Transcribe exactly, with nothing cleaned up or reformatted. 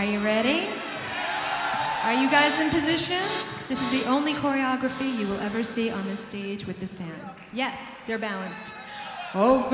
Are you ready? Are you guys in position? This is the only choreography you will ever see on this stage with this band. Yes, they're balanced. Oh,